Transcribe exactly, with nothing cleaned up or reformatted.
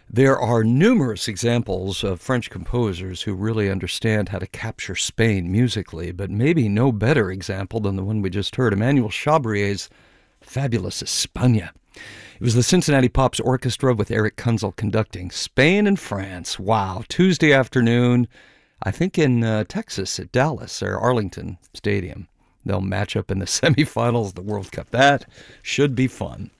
There are numerous examples of French composers who really understand how to capture Spain musically, but maybe no better example than the one we just heard, Emmanuel Chabrier's fabulous España. It was the Cincinnati Pops Orchestra with Eric Kunzel conducting. Spain and France. Wow. Tuesday afternoon, I think in uh, Texas at Dallas or Arlington Stadium. They'll match up in the semifinals of the World Cup. That should be fun.